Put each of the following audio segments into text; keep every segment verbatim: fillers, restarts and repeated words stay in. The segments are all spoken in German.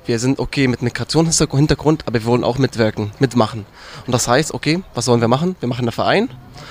Wir sind okay mit Migrationshintergrund, aber wir wollen auch mitwirken, mitmachen. Und das heißt, okay, was sollen wir machen? Wir machen einen Verein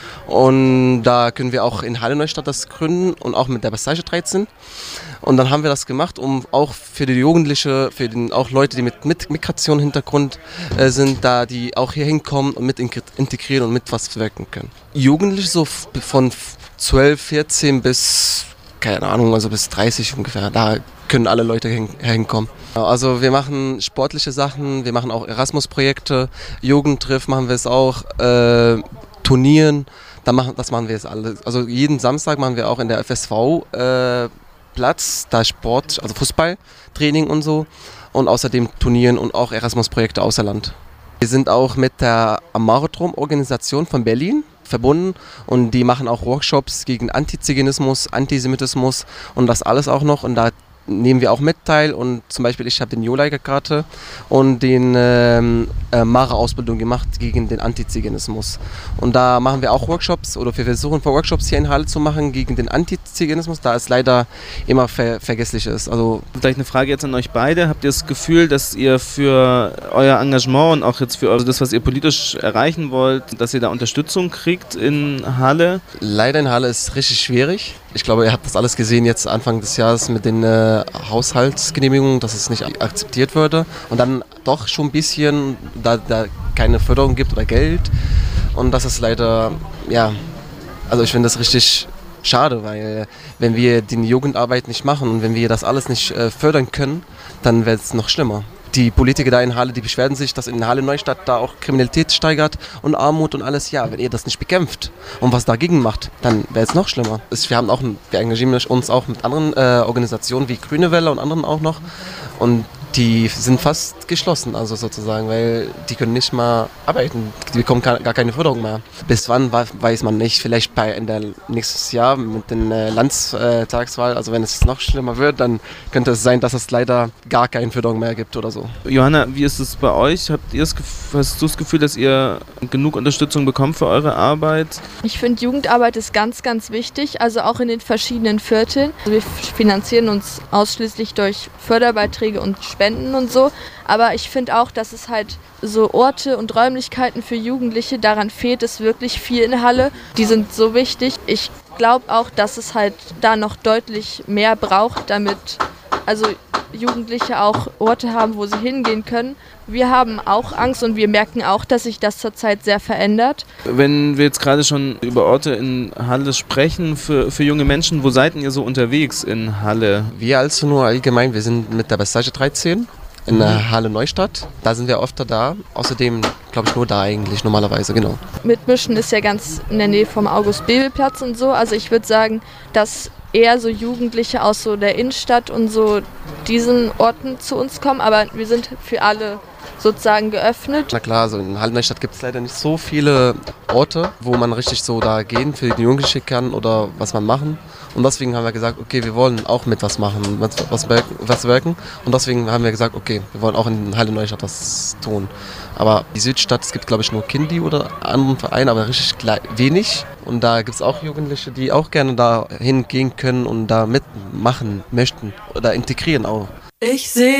und da können wir auch in Halle Neustadt das gründen und auch mit der Passage dreizehn. Und dann haben wir das gemacht, um auch für die Jugendliche, für den, auch Leute, die mit, mit Migrationshintergrund äh, sind, da die auch hier hinkommen und mit integrieren und mit was wirken können. Jugendliche so von zwölf, vierzehn bis, keine Ahnung, also bis dreißig ungefähr, da können alle Leute hin, hinkommen. Also wir machen sportliche Sachen, wir machen auch Erasmus-Projekte, Jugendtreff machen wir es auch, äh, Turnieren, da machen, das machen wir jetzt alles. Also jeden Samstag machen wir auch in der F S V äh, Platz, da Sport, also Fußballtraining und so und außerdem Turnieren und auch Erasmus-Projekte außer Land. Wir sind auch mit der Amaretrum-Organisation von Berlin verbunden und die machen auch Workshops gegen Antiziganismus, Antisemitismus und das alles auch noch und da nehmen wir auch mit teil und zum Beispiel ich habe den Joleiger-Karte und den ähm, äh, Mara-Ausbildung gemacht gegen den Antiziganismus. Und da machen wir auch Workshops oder wir versuchen Workshops hier in Halle zu machen gegen den Antiziganismus, da es leider immer ver vergesslich ist. Also vielleicht eine Frage jetzt an euch beide. Habt ihr das Gefühl, dass ihr für euer Engagement und auch jetzt für also das, was ihr politisch erreichen wollt, dass ihr da Unterstützung kriegt in Halle? Leider in Halle ist es richtig schwierig. Ich glaube, ihr habt das alles gesehen jetzt Anfang des Jahres mit den äh, Haushaltsgenehmigungen, dass es nicht akzeptiert würde. Und dann doch schon ein bisschen, da da keine Förderung gibt oder Geld. Und das ist leider, ja, also ich finde das richtig schade, weil wenn wir die Jugendarbeit nicht machen und wenn wir das alles nicht äh, fördern können, dann wird es noch schlimmer. Die Politiker da in Halle, die beschweren sich, dass in Halle Neustadt da auch Kriminalität steigert und Armut und alles. Ja, wenn ihr das nicht bekämpft und was dagegen macht, dann wäre es noch schlimmer. Wir haben auch, wir engagieren uns auch mit anderen äh, Organisationen wie Grüne Welle und anderen auch noch. Und die sind fast geschlossen, also sozusagen, weil die können nicht mal arbeiten, die bekommen gar keine Förderung mehr. Bis wann weiß man nicht, vielleicht bei in der nächstes Jahr mit den äh, Landtagswahl, also wenn es noch schlimmer wird, dann könnte es sein, dass es leider gar keine Förderung mehr gibt oder so. Johanna, wie ist es bei euch? Habt ihr das, hast du das Gefühl, dass ihr genug Unterstützung bekommt für eure Arbeit? Ich finde, Jugendarbeit ist ganz, ganz wichtig, also auch in den verschiedenen Vierteln. Also wir finanzieren uns ausschließlich durch Förderbeiträge und Spenden und so, aber ich finde auch, dass es halt so Orte und Räumlichkeiten für Jugendliche, daran fehlt es wirklich viel in Halle. Die sind so wichtig. Ich glaube auch, dass es halt da noch deutlich mehr braucht, damit also Jugendliche auch Orte haben, wo sie hingehen können. Wir haben auch Angst und wir merken auch, dass sich das zurzeit sehr verändert. Wenn wir jetzt gerade schon über Orte in Halle sprechen, für, für junge Menschen, wo seid ihr so unterwegs in Halle? Wir also nur allgemein, wir sind mit der Passage dreizehn in der Halle Neustadt. Da sind wir öfter da. Außerdem, glaube ich, nur da eigentlich normalerweise, genau. Mitmischen ist ja ganz in der Nähe vom August-Bebel-Platz und so. Also ich würde sagen, dass eher so Jugendliche aus so der Innenstadt und so diesen Orten zu uns kommen. Aber wir sind für alle sozusagen geöffnet. Na klar, also in Halle Neustadt gibt es leider nicht so viele Orte, wo man richtig so da gehen für die Jugendlichen kann oder was man machen. Und deswegen haben wir gesagt, okay, wir wollen auch mit was machen, was, was, was wirken. Und deswegen haben wir gesagt, okay, wir wollen auch in Halle Neustadt was tun. Aber die Südstadt, es gibt glaube ich nur Kindi oder anderen Vereine, aber richtig wenig. Und da gibt es auch Jugendliche, die auch gerne da hingehen können und da mitmachen möchten oder integrieren auch. Ich sehe